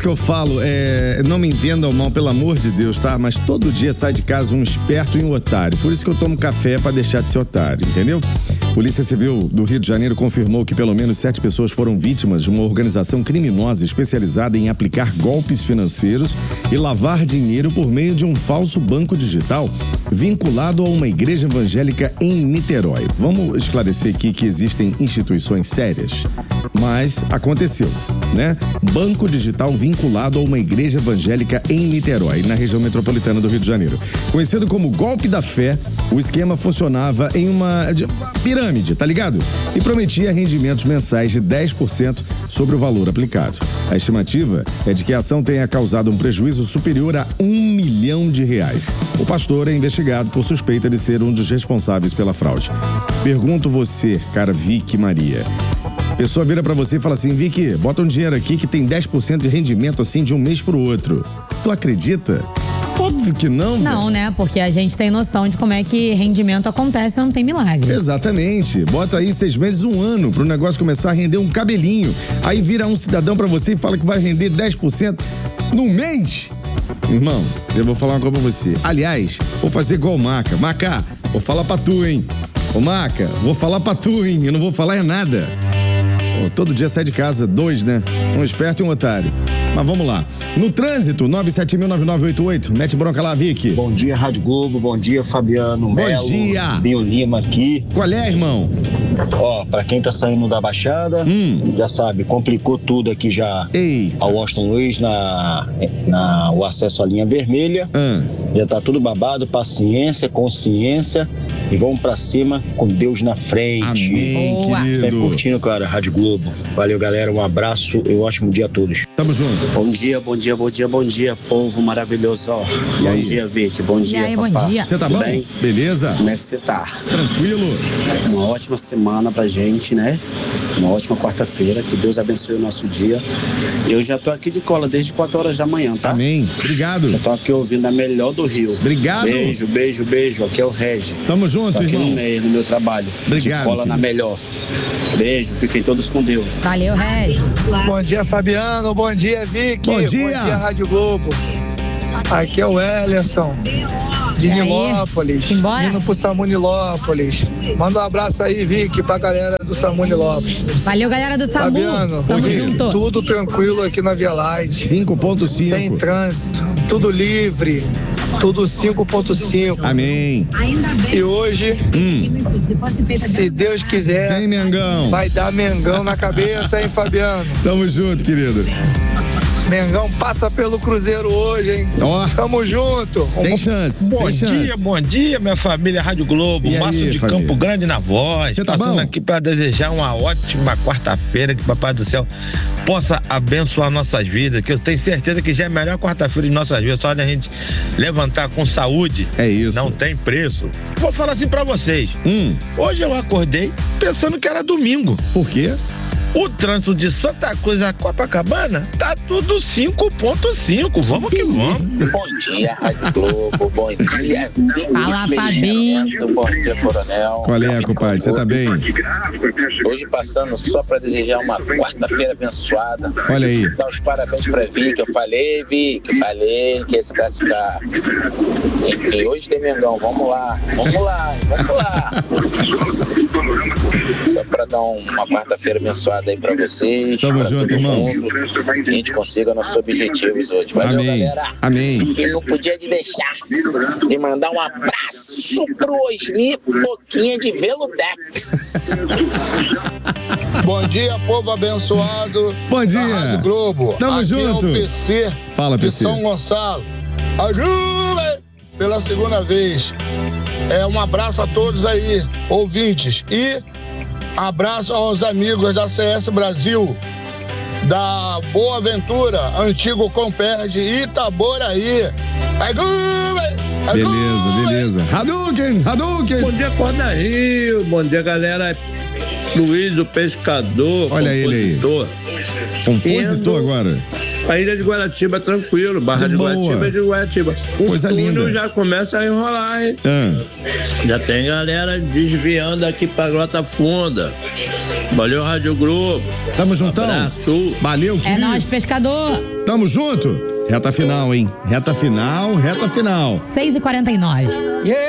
isso que eu falo, não me entendam mal, pelo amor de Deus, tá? Mas todo dia sai de casa um esperto e um otário. Por isso que eu tomo café pra deixar de ser otário, entendeu? Polícia Civil do Rio de Janeiro confirmou que pelo menos 7 pessoas foram vítimas de uma organização criminosa especializada em aplicar golpes financeiros e lavar dinheiro por meio de um falso banco digital vinculado a uma igreja evangélica em Niterói. Vamos esclarecer aqui que existem instituições sérias, mas aconteceu, né? Banco digital vinculado a uma igreja evangélica em Niterói, na região metropolitana do Rio de Janeiro. Conhecido como golpe da fé, o esquema funcionava em uma pirâmide, tá ligado? E prometia rendimentos mensais de 10% sobre o valor aplicado. A estimativa é de que a ação tenha causado um prejuízo superior a R$1 milhão. O pastor é investigado por suspeita de ser um dos responsáveis pela fraude. Pergunto você, cara Vicky Maria. A pessoa vira pra você e fala assim: Vicky, bota um dinheiro aqui que tem 10% de rendimento assim de um mês pro outro. Tu acredita? Óbvio que não. Não, né? Porque a gente tem noção de como é que rendimento acontece e não tem milagre. Exatamente. Bota aí 6 meses, 1 ano pro negócio começar a render um cabelinho. Aí vira um cidadão pra você e fala que vai render 10% no mês. Irmão, eu vou falar uma coisa pra você. Aliás, vou fazer igual o Maca. Maca, vou falar pra tu, hein? Ô Maca, vou falar pra tu, hein? Eu não vou falar nada. Todo dia sai de casa 2, né? Um esperto e um otário. Mas vamos lá. No trânsito, 9709988. Mete bronca lá, Vicky. Bom dia, Rádio Globo. Bom dia, Fabiano Melo. Bom dia. Binho Lima aqui. Qual é, irmão? Ó, pra quem tá saindo da Baixada, já sabe, complicou tudo aqui já. Eita. A Washington Luiz o acesso à linha vermelha. Já tá tudo babado, paciência, consciência. E vamos pra cima com Deus na frente. Amém, querido. Sempre curtindo, cara, Rádio Globo. Valeu, galera. Um abraço e um ótimo dia a todos. Tamo junto. Bom dia, povo maravilhoso. Ó. Bom dia, Vicky. Bom dia, aí, Fafá. bom dia. Você tá Tudo bom? bem? Beleza? Como é que você tá? Tranquilo? Uma ótima semana pra gente, né? Uma ótima quarta-feira. Que Deus abençoe o nosso dia. Eu já tô aqui de cola desde 4 horas da manhã, tá? Amém. Obrigado. Eu tô aqui ouvindo a melhor do Rio. Obrigado. Beijo. Aqui é o Regi. Tamo junto, tô aqui irmão. no meio, no meu trabalho. Obrigado, De cola filho. na melhor. Beijo. Fiquem todos com Deus. Valeu, Regis. Bom dia, Fabiano. Bom dia, Vicky. Bom dia. Bom dia, Rádio Globo. Aqui é o Ellerson, de E aí? Nilópolis. Simbora? Indo pro Samunilópolis. Manda um abraço aí, Vicky, pra galera do Samunilópolis. Valeu, galera do SAMU. Fabiano, Tamo Vicky, junto. tudo tranquilo aqui na Via Light. 5.5. Sem trânsito, tudo livre, tudo 5.5. Amém. E hoje, se Deus quiser, Tem, Mengão. vai dar Mengão na cabeça, hein, Fabiano? Tamo junto, querido. Mengão passa pelo Cruzeiro hoje, hein? Ó, Tamo junto. tem chance, Bom tem chance. dia, bom dia, minha família Rádio Globo. E aí, Márcio de família? Campo Grande na voz. Cê tá Passando bom? aqui para desejar uma ótima quarta-feira, que Papai do Céu possa abençoar nossas vidas, que eu tenho certeza que já é a melhor quarta-feira de nossas vidas, só de a gente levantar com saúde. É isso. Não tem preço. Vou falar assim pra vocês. Hoje eu acordei pensando que era domingo. Por quê? O trânsito de Santa Cruz a Copacabana tá tudo 5.5. Vamos que vamos. Bom dia, Rádio Globo. Bom dia, Fala, Fabinho. Bom dia, Coronel. Qual é, compadre? Você tá bem? Hoje passando só pra desejar uma quarta-feira abençoada. Olha aí. Dar os parabéns pra Vicky. Eu falei, Vicky, que ia se classificar. Enfim, hoje tem Mengão. Vamos lá. Só pra dar uma quarta-feira abençoada aí pra vocês. Tamo pra junto, todo irmão. mundo. Que a gente consiga nossos objetivos hoje. Valeu, Amém. galera. Amém. E não podia deixar de mandar um abraço pro Osni Boquinha de Veludex. Bom dia, povo abençoado. Bom dia. Da Rádio Globo. Tamo Aqui junto. É o PC Fala, de PC. São Gonçalo. Ajuda pela segunda vez. Um abraço a todos aí, ouvintes. E abraço aos amigos da CS Brasil, da Boa Ventura, antigo Comperge, Itaboraí. Beleza. Hadouken. Bom dia, Corda Rio. Bom dia, galera. Luiz, o pescador. Olha ele aí. compositor. Compositor Indo agora. A ilha de Guaratiba tranquilo, Barra de Guaratiba é de Guaratiba. O Coisa túnel linda. já começa a enrolar, hein? Já tem galera desviando aqui pra Grota Funda. Valeu, Rádio Globo. Tamo juntão. Abraço. Valeu, É querido. nóis, pescador. Tamo junto. Reta final, hein? Reta final. 6h49.